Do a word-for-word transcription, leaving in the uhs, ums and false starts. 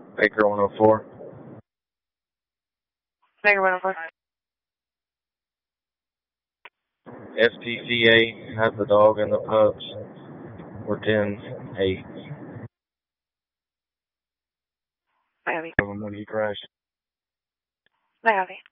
Baker one oh four. Baker one oh four. S P C A has the dog and the pups. We're ten eight. I copy. When he crashed. I copy.